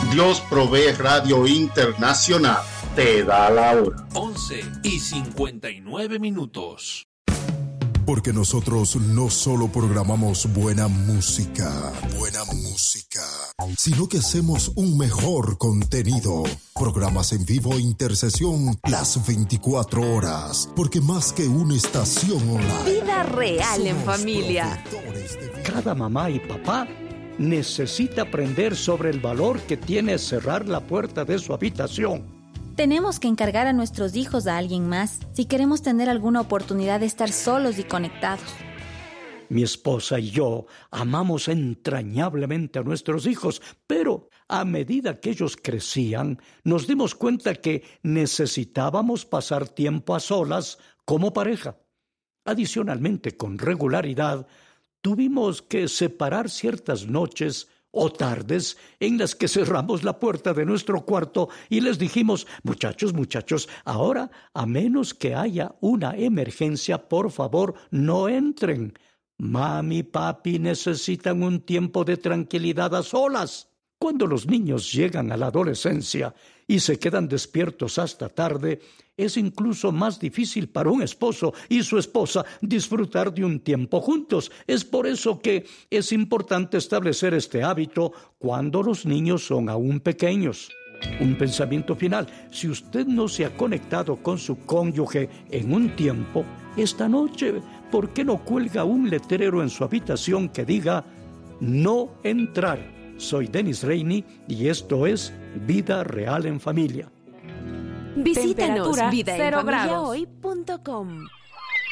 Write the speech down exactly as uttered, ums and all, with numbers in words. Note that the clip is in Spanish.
Dios Provee Radio Internacional te da la hora. once y cincuenta y nueve minutos. Porque nosotros no solo programamos buena música, buena música, sino que hacemos un mejor contenido. Programas en vivo e intercesión las veinticuatro horas. Porque más que una estación online. Vida real en familia. Cada mamá y papá necesita aprender sobre el valor que tiene cerrar la puerta de su habitación. Tenemos que encargar a nuestros hijos a alguien más si queremos tener alguna oportunidad de estar solos y conectados. Mi esposa y yo amamos entrañablemente a nuestros hijos, pero a medida que ellos crecían, nos dimos cuenta que necesitábamos pasar tiempo a solas como pareja. Adicionalmente, con regularidad, tuvimos que separar ciertas noches o tardes en las que cerramos la puerta de nuestro cuarto y les dijimos, muchachos, muchachos, ahora, a menos que haya una emergencia, por favor, no entren. Mami y papi necesitan un tiempo de tranquilidad a solas. Cuando los niños llegan a la adolescencia y se quedan despiertos hasta tarde, es incluso más difícil para un esposo y su esposa disfrutar de un tiempo juntos. Es por eso que es importante establecer este hábito cuando los niños son aún pequeños. Un pensamiento final: si usted no se ha conectado con su cónyuge en un tiempo, esta noche, ¿por qué no cuelga un letrero en su habitación que diga "No entrar"? Soy Denis Reini y esto es Vida Real en Familia. Visítanos Temperatura vida en cero familia grados. hoy punto com.